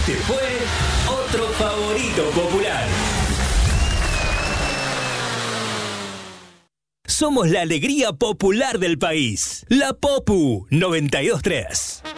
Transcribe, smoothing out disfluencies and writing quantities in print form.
Este fue otro favorito popular. Somos la alegría popular del país. La Popu 92.3.